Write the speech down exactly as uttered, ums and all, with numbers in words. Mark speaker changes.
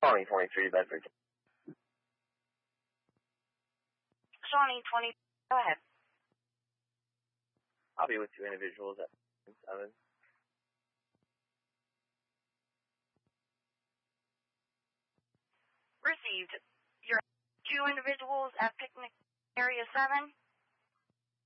Speaker 1: Shawnee twenty-three, Bedford.
Speaker 2: Shawnee twenty, go ahead.
Speaker 1: I'll be with two individuals at seven.
Speaker 2: Received. You're two individuals at picnic area seven.